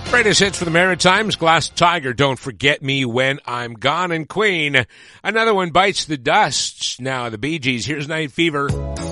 Greatest hits for the Maritimes. Glass Tiger, Don't Forget Me When I'm Gone. And Queen, another one bites the dust. Now the Bee Gees, here's Night Fever.